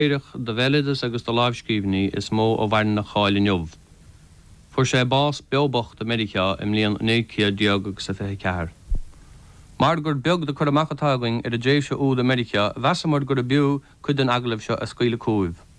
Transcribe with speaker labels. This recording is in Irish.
Speaker 1: Éireach de bheileadas agus do láimhscríbhní is mó ó bhain na cháil inniuh. Fuair sé bás beobacht America im líon 1924. Mar gur beag de chur amachchatágaing ar a déobh se úd America, bheasamar gur a biú chud an aglah seo a scaoile cúibh.